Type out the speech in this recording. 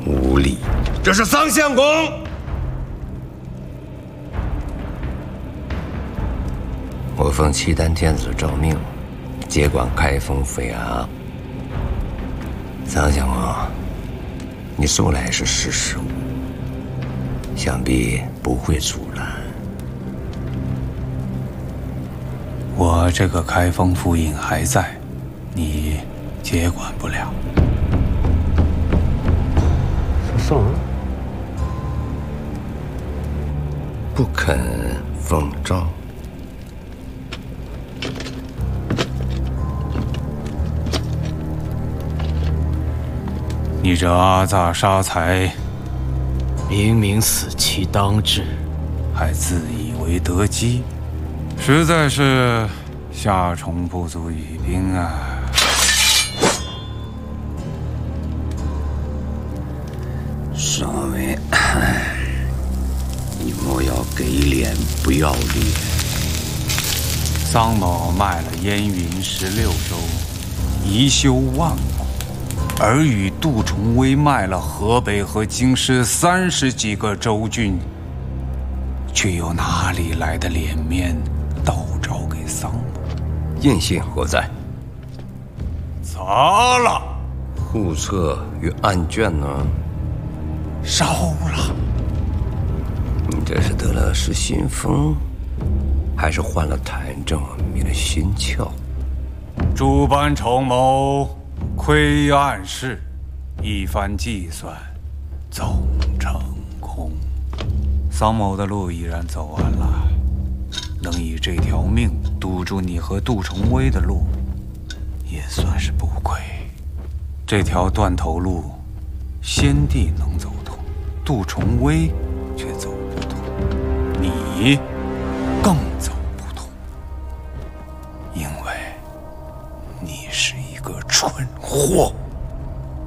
无礼。这是桑相公。我奉契丹天子诏命，接管开封府衙。桑相公，你素来是识时务，想必不会阻拦。 我这个开封府尹还在，你接管不了。 送不肯奉诏。 你这阿臧杀财， 明明死期当至， 还自以为得机，实在是夏虫不足语冰啊！ 少尉，你莫要给脸不要脸。 桑某卖了燕云16州，宜修万国，而与杜重威卖了河北和京师30几个州郡，却又哪里来的脸面倒招给桑某？ 印信何在？ 砸了。 户册与案卷呢？ 烧了。 你这是得了失心疯，还是患了痰症迷了心窍？ 诸般筹谋，窥暗室，一番计算，总成空。桑某的路已然走完了，能以这条命堵住你和杜重威的路，也算是不亏。这条断头路，先帝能走通，杜重威却走不通，你更走不通，因为你是一个蠢货。